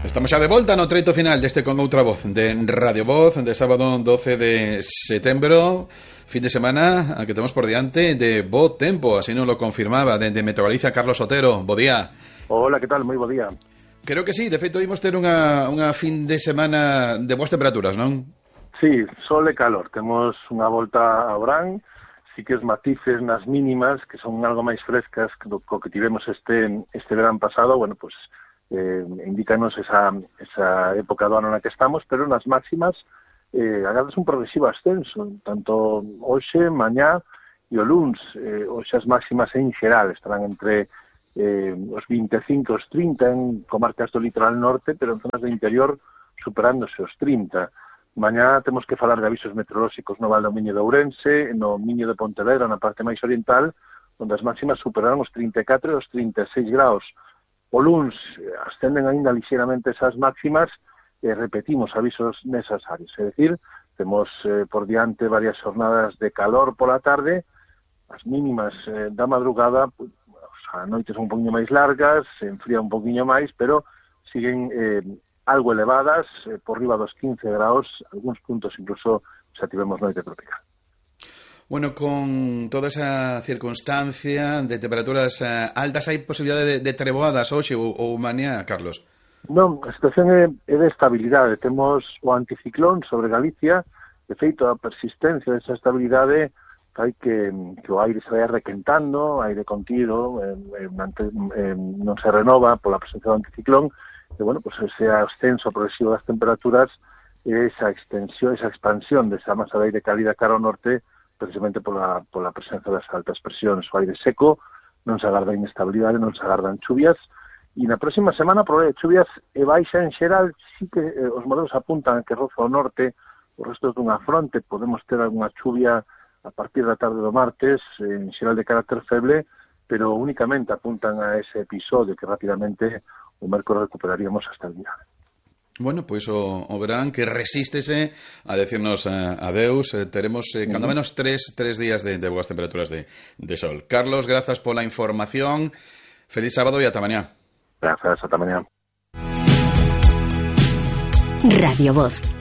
Estamos xa de volta no treito final deste Con Outra Voz de Radio Voz de sábado 12 de setembro, fin de semana que temos por diante de bo tempo, así nos lo confirmaba dende Meteo Galicia Carlos Otero. Bo día. Hola, que tal? Moi bo día. Creo que sí, de feito imos ter unha fin de semana de boas temperaturas, non? Sí, sol e calor. Temos unha volta a verán, sí que os matices nas mínimas, que son algo máis frescas co que tivemos este verán pasado, bueno, pues indícanos esa época do ano na que estamos, pero nas máximas agardas un progresivo ascenso, tanto hoxe, mañá e o luns. Hoxe as máximas en xeral estarán entre os 25 os 30 en comarcas do litoral norte, pero en zonas do interior superándose os 30. Mañá temos que falar de avisos meteorolóxicos no Val do Miño de Ourense, no Miño de Pontevedra, na parte máis oriental, onde as máximas superarán os 34 e os 36 graus. O luns ascenden aínda lixeiramente esas máximas e repetimos avisos nesas áreas. É dicir, temos por diante varias jornadas de calor pola tarde, as mínimas da madrugada, a noites un poquinho máis largas, se enfría un poquinho máis, pero siguen algo elevadas, por riba dos 15 graus, algúns puntos incluso xa tivemos noite tropical. Bueno, con toda esa circunstancia de temperaturas altas, hai posibilidade de treboadas hoxe ou mañá, Carlos? Non, a situación é de estabilidade. Temos o anticiclón sobre Galicia, de feito a persistencia desa estabilidade fai que o aire se vai requentando, aire contido, non se renova pola presencia do anticiclón, e, bueno, pues ese ascenso progresivo das temperaturas e esa extensión, esa expansión desa masa de aire cálida cara ao norte, precisamente pola presencia das altas presións. O aire seco, non se agarda inestabilidade, non se agardan chuvias, e na próxima semana probable de chuvias e baixa en xeral. Sí que os modelos apuntan que roza ao norte os restos dunha fronte, podemos ter algunha chuvia a partir da tarde do martes, en xeral de carácter feble, pero únicamente apuntan a ese episodio que rapidamente o mércores recuperaríamos a estabilidade. Bueno, pois o verán que resístese a decirnos adeus. Teremos cando menos tres días de boas temperaturas de sol. Carlos, grazas pola información. Feliz sábado e ata mañá. Grazas, ata mañá. Radio Voz.